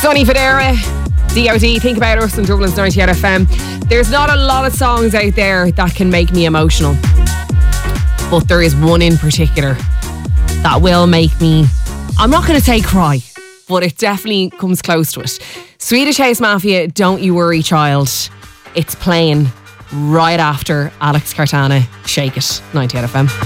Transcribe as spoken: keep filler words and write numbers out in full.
Sonny Fodera, D O D, Think About Us on Dublin's ninety-eight F M. There's not a lot of songs out there that can make me emotional, but there is one in particular that will make me, I'm not going to say cry, but it definitely comes close to it. Swedish House Mafia, Don't You Worry Child. It's playing right after Alex Cartana, Shake It, ninety-eight F M.